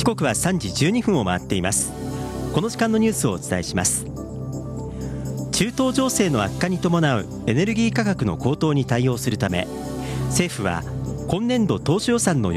刻は3時12分を回っています。この時間のニュースをお伝えします。中東情勢の悪化に伴うエネルギー価格の高騰に対応するため、政府は今年度当初予算の